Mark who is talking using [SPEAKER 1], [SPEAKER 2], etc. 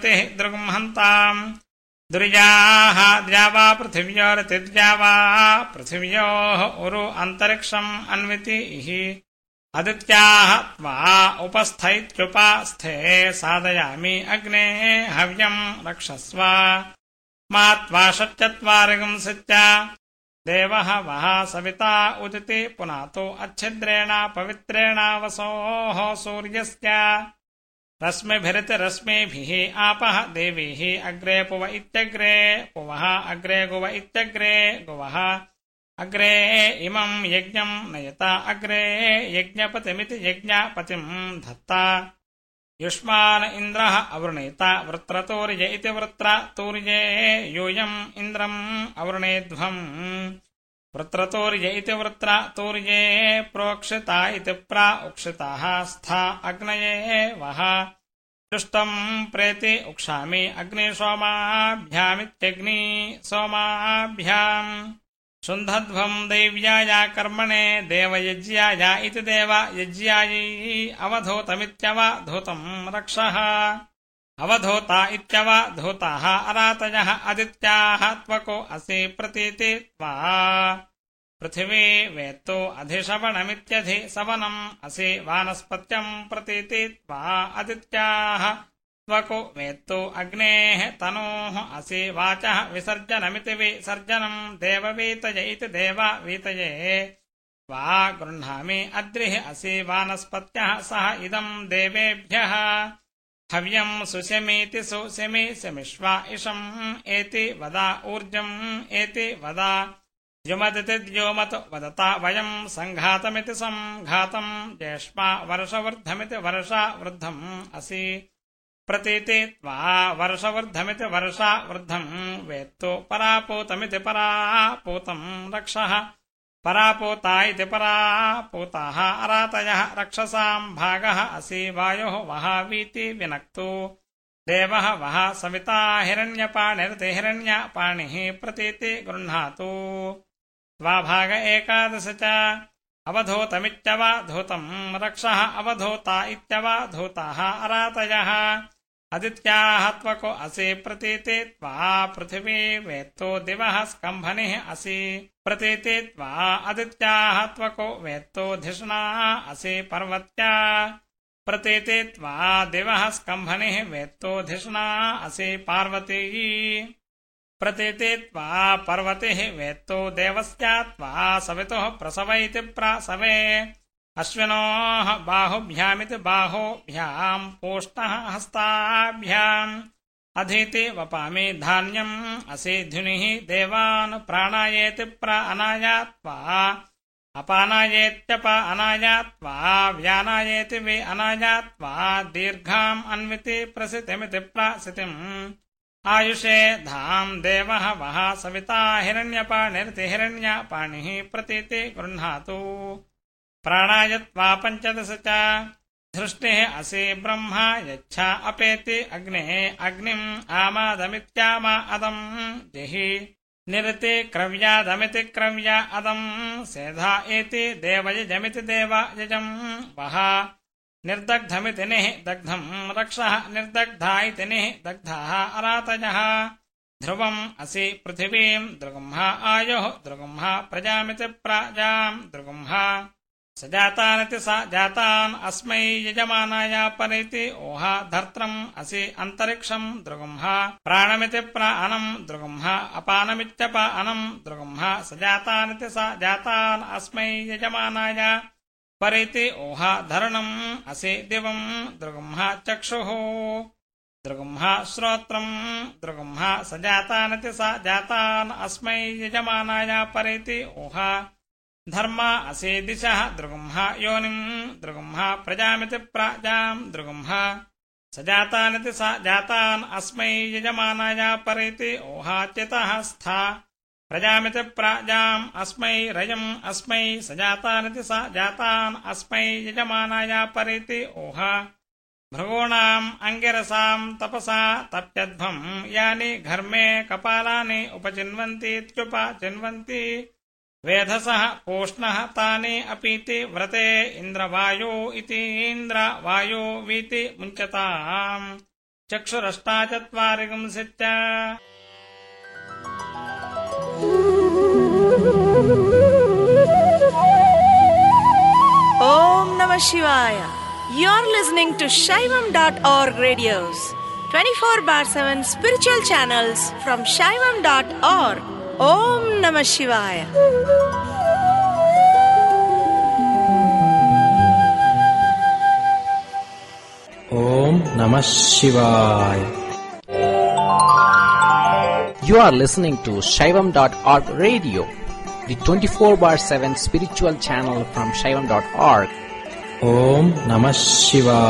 [SPEAKER 1] दृग्महन्ताम् दुर्याः द्यावा पृथिव्योरतिद्यावा पृथिव्योः उरु अन्तरिक्षम् अन्विति इहि अदित्याः त्वा उपस्थैत्युपास्थे साधयामि अग्ने हव्यम् रक्षस्व मा त्वा षट्चत्वारिगुंसित्य देवः वः सविता उदिति पुनातो अच्छिद्रेण पवित्रेण वसोः सूर्यस्य रश्मिभिरितिरश्मिभिः आपः देवीः अग्रे पुव इत्यग्रे पुवः अग्रे गुव इत्यग्रे गुवः अग्रे इमम् यज्ञम् नयता अग्रे यज्ञपतिमिति यज्ञपतिम् धत्ता युष्मान् इन्द्रः अवृणीत वृत्रतूर्य इति वृत्रतूर्ये यूयम् इन्द्रम् अवृणेध्वम् वृत्रतूर्य इति वृत्रतूर्ये प्रोक्षिता इति प्राउक्षिताः स्था अग्नये वः दुष्टम् प्रेति उक्षामि अग्निसोमाभ्यामित्यग्नि सोमाभ्याम् शुन्धध्वम् दैव्याय कर्मणे देवयज्ञाय इति देवयज्ञायै अवधूतमित्यवधूतम् रक्षः अवधूता इत्यवधूताः अरातयः अदित्याः त्वको असि प्रतीति त्वा पृथिवी वेत्तो अधिशवनमित्यधिसवनम् असि वानस्पत्यम् प्रतीति त्वा अदित्याः त्वको वेत्तो अग्नेः तनोः असि वाचः विसर्जनमिति विसर्जनम् देववीतय इति देववीतये त्वा गृह्णामि अद्रिः असि वानस्पत्यः सह इदम् देवेभ्यः हव्यम् सुशमीति सुशमि शमिष्वा इषम् एति वदा ऊर्जम् एति वदा द्युमदिति द्योमतु वदता वयम् सङ्घातमिति सङ्घातम् ज्येष्मा वर्षवृद्धमिति वर्षवृद्धम् असि प्रतीति त्वा वर्षवृद्धमिति वर्षवृद्धम् वेत्तो परापूतमिति परापूतम् रक्षः परापूता इति परापूताः अरातयः रक्षसाम् भागः असि वायोः वः वीति विनक्तु देवः वः सविता हिरण्यपाणिरिति हिरण्यपाणिः प्रतीति गृह्णातु त्वाभाग एकादश च अवधूतमित्यवधूतम् रक्षः अवधूता इत्यवधूताः अरातयः अदित्याः त्वको असि प्रतीति त्वा पृथिवी वेत्तो दिवः स्कम्भनिः असि प्रतीति त्वा आदित्याः त्वको वेत्तो धिषणा असि पर्वत्या प्रतीति त्वा दिवः स्कम्भनिः वेत्तो धिषणा असि पार्वती प्रतीति त्वा पर्वतिः वेत्तो देवस्या त्वा सवितुः प्रसव इति प्रसवे अश्विनोः बाहुभ्यामिति बाहुभ्याम् पोष्णः हस्ताभ्याम् अधीति वपामि धान्यम् असि ध्युनिः देवान् प्राणायेति प्राणायात्वा अपानायेत्यपानायात्वा व्यानायेति वे अनायात्वा दीर्घाम् अन्विति प्रसितिमिति प्रसितिम् आयुषे धाम् देवः वः सविता हिरण्यपाणिरिति हिरण्यपाणिः प्रतीति गृह्णातु प्राणायत्वा पञ्चदश च धृष्टिः असि ब्रह्मा यच्छा अपेति अग्ने अग्निम् आमादमित्यामा अदम् जिहि निरति क्रव्यादमिति क्रव्या अदम् सेधा एति देवयजमिति देवयजम् वः निर्दग्धमिति निः दग्धम् रक्षः निर्दग्धा इति निः दग्धाः अरातयः ध्रुवम् असि पृथिवीम् दृगुम्हा आयुः दृगुम्हा प्रजामिति प्रजाम् दृगुम्हा स जातानिति स जातान् अस्मै यजमानाय परेति ओहा धर्त्रम् असि अन्तरिक्षम् दृगुम्हा प्राणमिति प्राणम् दृगुम्हा अपानमित्यपानम् दृगुम्हा स जातानिति स जातान् अस्मै यजमानाय परेति ओहा धरणम् असि दिवम् दृगुम्हा चक्षुः दृगुम्हा श्रोत्रम् दृगुम्हा स जातानिति स जातान् अस्मै यजमानाय परेति ओहा धर्मा असि दिशः दृगुम्हा योनिम् दृगुम्हा प्रजामिति प्रजाम् दृगुम्हा स जातानिति स जातान् अस्मै यजमानाय परेति ओहा चितः स्था प्रजामिति प्रजाम् अस्मै रयम् अस्मै स जातानिति स जातान् अस्मै यजमानाय परेति ओहा भृगूणाम् अङ्गिरसाम् तपसा तप्यध्वम् यानि घर्मे कपालानि उपचिन्वन्तीत्युपचिन्वन्ति वेधसः पूष्णः तानि अपीति व्रते इन्द्रवायो इति इन्द्रवायो वीति मुञ्चताम् चक्षुरष्टाचत्वारिगुंसिच्च
[SPEAKER 2] Om Namah Shivaya. You're listening to Shaivam.org radios, 24/7 spiritual channels from Shaivam.org. Om Namah Shivaya.
[SPEAKER 3] Om Namah Shivaya. You are listening to Shaivam.org radio, the 24/7 spiritual channel from Shaivam.org. Om Namah Shivaya.